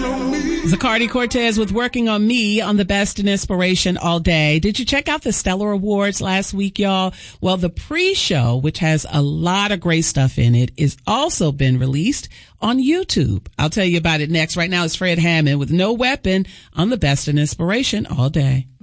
Zacardi Cortez with Working on Me on the Best in Inspiration All Day. Did you check out the Stellar Awards last week, y'all? Well, the pre-show, which has a lot of great stuff in it, is also been released on YouTube. I'll tell you about it next. Right now it's Fred Hammond with No Weapon on the Best in Inspiration All Day.